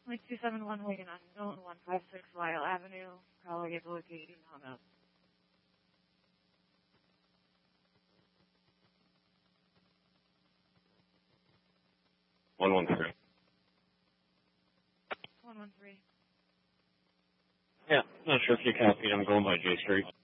Like 271 Wigan Unknown, 156 Lyle Avenue. Caller gets located and hung up. One 113. 113. Yeah, not sure if you copied. I'm going by J Street.